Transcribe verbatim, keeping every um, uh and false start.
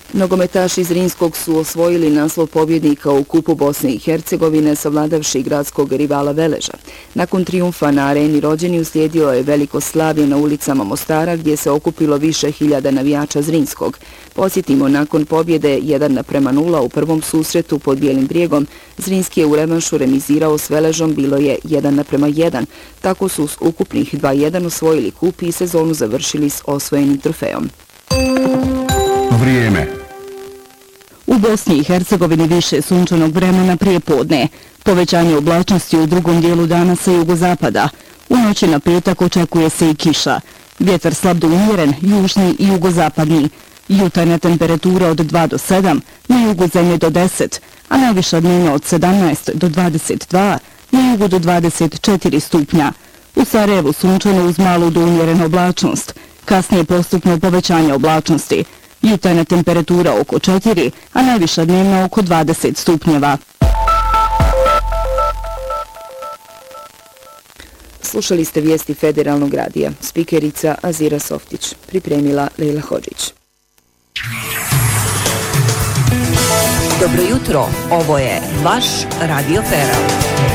Nogometaši iz Zrinskog su osvojili naslov pobjednika u Kupu Bosne i Hercegovine savladavši gradskog rivala Veleža. Nakon trijumfa na areni Rođeni uslijedio je veliko slavlje na ulicama Mostara gdje se okupilo više hiljada navijača Zrinskog. Podsjetimo, nakon pobjede jedan naprema nula u prvom susretu pod Bijelim brijegom, Zrinski je u revanšu remizirao s Veležom, bilo je jedan naprema jedan. Tako su s ukupnih dva jedan osvojili kup i sezonu završili s osvojenim trofejom. Vrijeme. U Bosni i Hercegovini više sunčanog vremena prije podne. Povećanje oblačnosti u drugom dijelu dana sa jugozapada. U noći na petak očekuje se i kiša. Vjetar slab do umjeren, južni i jugozapadni. Jutarnja temperatura od dva do sedam, na jugu zemlje do deset, a najviša dnevna od sedamnaest do dvadeset dva, na jugu do dvadeset četiri stupnja. U Sarajevu sunčano uz malu do umjerenu oblačnost. Kasnije postupno povećanje oblačnosti. Jutarnja temperatura oko četiri, a najviša dnevna oko dvadeset stupnjeva. Slušali ste vijesti Federalnog radija. Spikerica Azira Softić. Pripremila Lejla Hodžić. Dobro jutro, ovo je vaš Radio Feral.